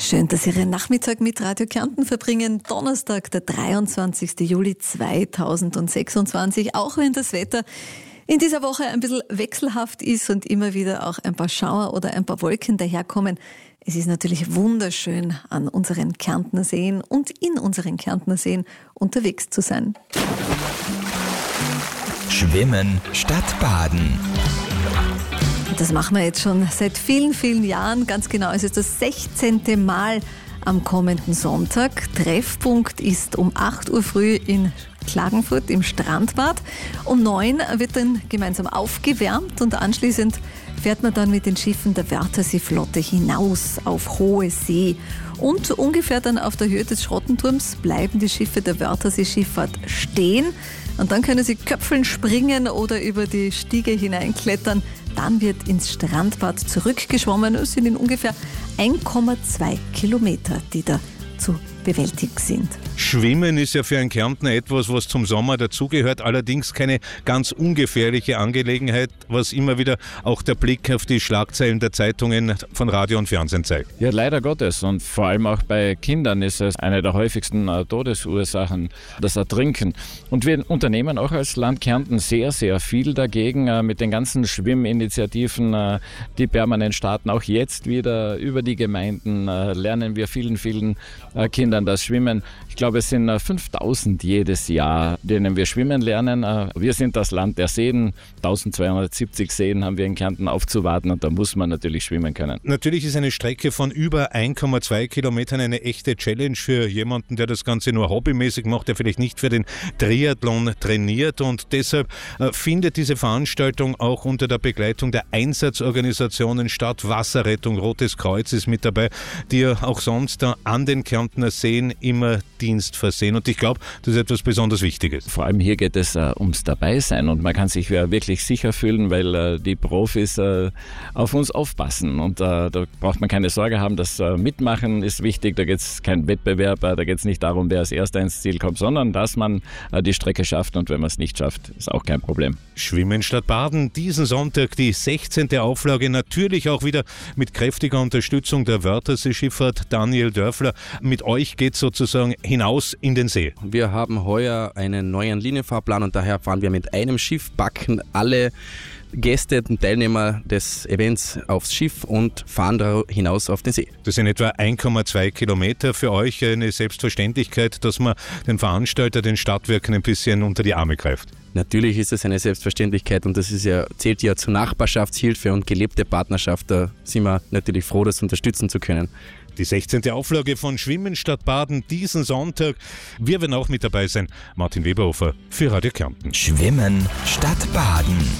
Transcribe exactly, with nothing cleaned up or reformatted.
Schön, dass Sie Ihren Nachmittag mit Radio Kärnten verbringen. Donnerstag, der dreiundzwanzigsten Juli zweitausendsechsundzwanzig. Auch wenn das Wetter in dieser Woche ein bisschen wechselhaft ist und immer wieder auch ein paar Schauer oder ein paar Wolken daherkommen. Es ist natürlich wunderschön, an unseren Kärntner Seen und in unseren Kärntner Seen unterwegs zu sein. Schwimmen statt Baden. Das machen wir jetzt schon seit vielen, vielen Jahren. Ganz genau ist es das sechzehnte Mal am kommenden Sonntag. Treffpunkt ist um acht Uhr früh in Klagenfurt im Strandbad. Um neun wird dann gemeinsam aufgewärmt und anschließend fährt man dann mit den Schiffen der Wörthersee-Flotte hinaus auf hohe See. Und ungefähr dann auf der Höhe des Schrottenturms bleiben die Schiffe der Wörthersee-Schifffahrt stehen. Und dann können sie köpfeln, springen oder über die Stiege hineinklettern. Dann wird ins Strandbad zurückgeschwommen. Es sind in ungefähr eins Komma zwei Kilometer, die da zu bewältigt sind. Schwimmen ist ja für einen Kärntner etwas, was zum Sommer dazugehört, allerdings keine ganz ungefährliche Angelegenheit, was immer wieder auch der Blick auf die Schlagzeilen der Zeitungen von Radio und Fernsehen zeigt. Ja, leider Gottes, und vor allem auch bei Kindern ist es eine der häufigsten äh, Todesursachen, das Ertrinken. Und wir unternehmen auch als Land Kärnten sehr, sehr viel dagegen äh, mit den ganzen Schwimminitiativen, äh, die permanent starten. Auch jetzt wieder über die Gemeinden äh, lernen wir vielen, vielen äh, Kindern das Schwimmen. Ich glaube, es sind fünftausend jedes Jahr, denen wir schwimmen lernen. Wir sind das Land der Seen. eintausendzweihundertsiebzig Seen haben wir in Kärnten aufzuwarten und da muss man natürlich schwimmen können. Natürlich ist eine Strecke von über eins Komma zwei Kilometern eine echte Challenge für jemanden, der das Ganze nur hobbymäßig macht, der vielleicht nicht für den Triathlon trainiert, und deshalb äh, findet diese Veranstaltung auch unter der Begleitung der Einsatzorganisationen statt. Wasserrettung, Rotes Kreuz ist mit dabei, die ja auch sonst äh, an den Kärntner Seen immer Dienst versehen, und ich glaube, das ist etwas besonders Wichtiges. Vor allem hier geht es äh, ums Dabeisein, und man kann sich äh, wirklich sicher fühlen, weil äh, die Profis äh, auf uns aufpassen, und äh, da braucht man keine Sorge haben, das äh, Mitmachen ist wichtig, da geht es kein Wettbewerb, äh, da geht es nicht darum, wer als Erster ins Ziel kommt, sondern dass man äh, die Strecke schafft, und wenn man es nicht schafft, ist auch kein Problem. Schwimmen statt Baden, diesen Sonntag die sechzehnte Auflage, natürlich auch wieder mit kräftiger Unterstützung der Wörthersee-Schifffahrt. Daniel Dörfler, mit euch geht sozusagen hinaus in den See. Wir haben heuer einen neuen Linienfahrplan und daher fahren wir mit einem Schiff, packen alle Gäste und Teilnehmer des Events aufs Schiff und fahren da hinaus auf den See. Das sind etwa eins Komma zwei Kilometer. Für euch eine Selbstverständlichkeit, dass man den Veranstalter, den Stadtwerken ein bisschen unter die Arme greift. Natürlich ist es eine Selbstverständlichkeit, und das ist ja, zählt ja zur Nachbarschaftshilfe und gelebte Partnerschaft. Da sind wir natürlich froh, das unterstützen zu können. Die sechzehnte Auflage von Schwimmen statt Baden diesen Sonntag. Wir werden auch mit dabei sein. Martin Weberhofer für Radio Kärnten. Schwimmen statt Baden.